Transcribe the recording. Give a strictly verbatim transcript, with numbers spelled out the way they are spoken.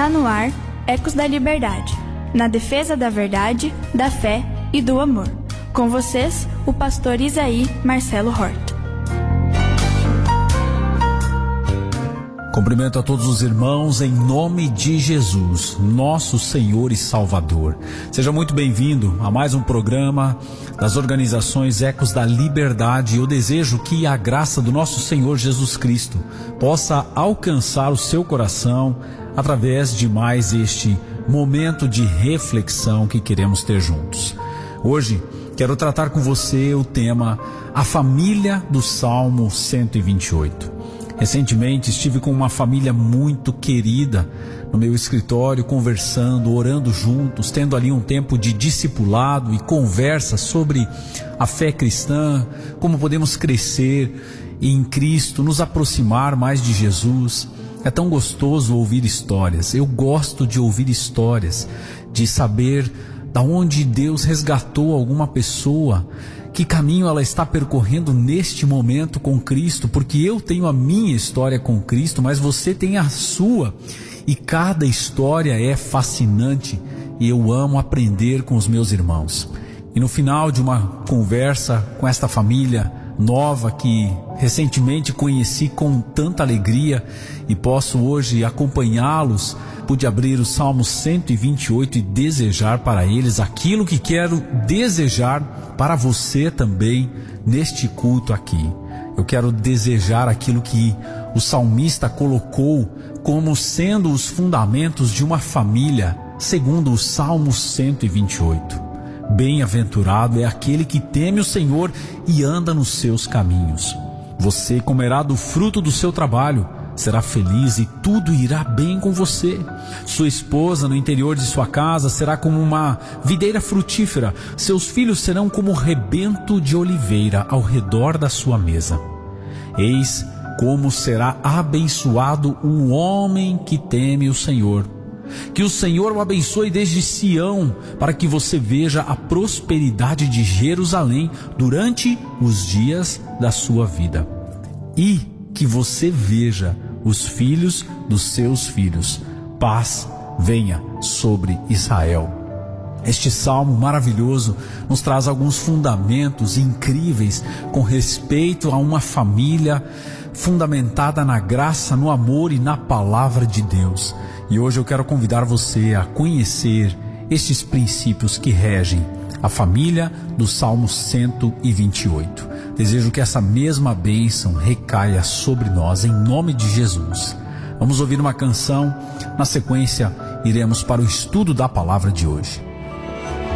Está no ar Ecos da Liberdade, na defesa da verdade, da fé e do amor. Com vocês, o pastor Isaí Marcelo Horta. Cumprimento a todos os irmãos em nome de Jesus, nosso Senhor e Salvador. Seja muito bem-vindo a mais um programa das organizações Ecos da Liberdade. Eu desejo que a graça do nosso Senhor Jesus Cristo possa alcançar o seu coração através de mais este momento de reflexão que queremos ter juntos. Hoje quero tratar com você o tema A Família do Salmo cento e vinte e oito. Recentemente estive com uma família muito querida no meu escritório, conversando, orando juntos, tendo ali um tempo de discipulado e conversa sobre a fé cristã, como podemos crescer em Cristo, nos aproximar mais de Jesus. É tão gostoso ouvir histórias. Eu gosto de ouvir histórias, de saber da onde Deus resgatou alguma pessoa, que caminho ela está percorrendo neste momento com Cristo, porque eu tenho a minha história com Cristo, mas você tem a sua, e cada história é fascinante, e eu amo aprender com os meus irmãos. E no final de uma conversa com esta família nova que recentemente conheci com tanta alegria e posso hoje acompanhá-los, pude abrir o Salmo cento e vinte e oito e desejar para eles aquilo que quero desejar para você também neste culto aqui. Eu quero desejar aquilo que o salmista colocou como sendo os fundamentos de uma família, segundo o Salmo cento e vinte e oito. Bem-aventurado é aquele que teme o Senhor e anda nos seus caminhos. Você comerá do fruto do seu trabalho, será feliz e tudo irá bem com você. Sua esposa no interior de sua casa será como uma videira frutífera. Seus filhos serão como rebento de oliveira ao redor da sua mesa. Eis como será abençoado o homem que teme o Senhor. Que o Senhor o abençoe desde Sião, para que você veja a prosperidade de Jerusalém durante os dias da sua vida. E que você veja os filhos dos seus filhos. Paz venha sobre Israel. Este salmo maravilhoso nos traz alguns fundamentos incríveis com respeito a uma família fundamentada na graça, no amor e na palavra de Deus. E hoje eu quero convidar você a conhecer estes princípios que regem a família do Salmo cento e vinte e oito. Desejo que essa mesma bênção recaia sobre nós em nome de Jesus. Vamos ouvir uma canção, na sequência iremos para o estudo da palavra de hoje.